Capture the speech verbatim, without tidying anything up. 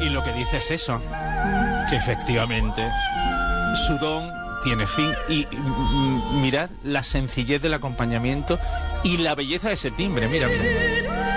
Y lo que dice es eso, que efectivamente su don tiene fin. Y mm, mirad la sencillez del acompañamiento y la belleza de ese timbre. Mira, mira.